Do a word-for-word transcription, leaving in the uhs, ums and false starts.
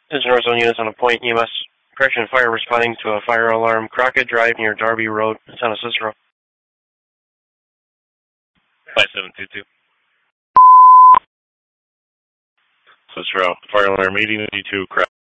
This is Northzone units on a point. E M S correction fire responding to a fire alarm. Crockett Drive near Darby Road, San Cicero. five seven two two. Cicero, fire alarm eighty ninety-two, correct.